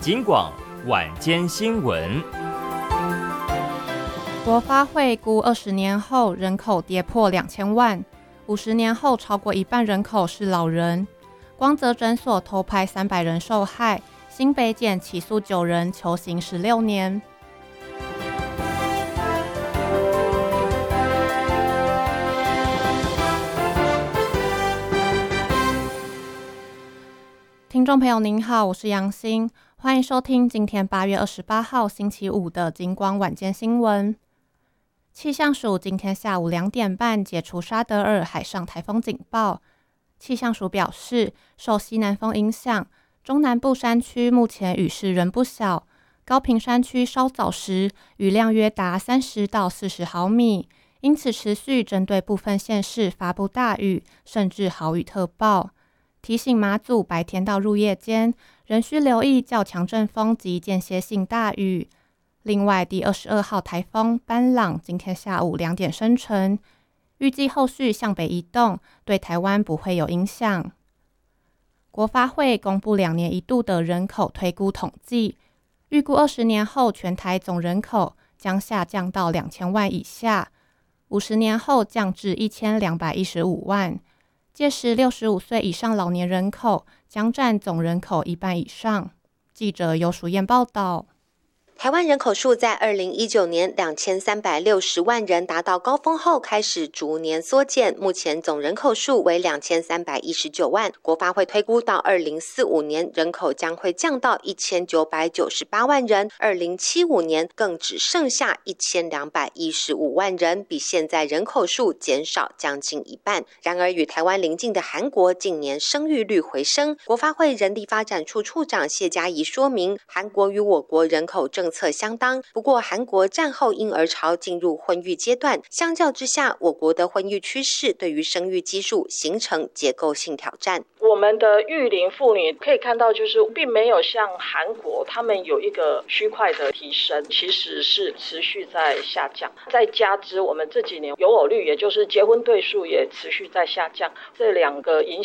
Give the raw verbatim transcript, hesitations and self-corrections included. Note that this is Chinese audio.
警广晚间新闻。 国发会估二十年后人口跌破两千万，五十年后超过一半人口是老人。光泽诊所偷拍三百人受害，新北检起诉九人，求刑十六年。听众朋友您好，我是杨欣，欢迎收听今天八月二十八号星期五的警广晚间新闻。气象署今天下午两点半解除沙德尔海上台风警报。气象署表示，受西南风影响，中南部山区目前雨势仍不小，高屏山区稍早时雨量约达三十到四十毫米，因此持续针对部分县市发布大雨甚至豪雨特报。提醒马祖白天到入夜间仍需留意较强阵风及间歇性大雨。另外，第二十二号台风班朗今天下午两点生成，预计后续向北移动，对台湾不会有影响。国发会公布两年一度的人口推估统计，预估二十年后全台总人口将下降到两千万以下，五十年后降至一千两百一十五万。届时六十五岁以上老年人口将占总人口一半以上。记者游淑燕报道。 台湾人口数在二零一九年两千三百六十万人达到高峰后开始逐年缩减，目前总人口数为两千三百一十九万。国发会推估到二零四五年人口将会降到一千九百九十八万人，二零七五年更只剩下一千两百一十五万人，比现在人口数减少将近一半。然而与台湾邻近的韩国近年生育率回升，国发会人力发展处处长谢嘉怡说明，韩国与我国人口政策相当，不过韩国战后婴儿潮进入婚育阶段，相较之下，我国的婚育趋势对于生育基数形成结构性挑战。 我们的育龄妇女可以看到，就是并没有像韩国他们有一个区块的提升，其实是持续在下降。再加之我们这几年有偶率，也就是结婚对数也持续在下降，这两个影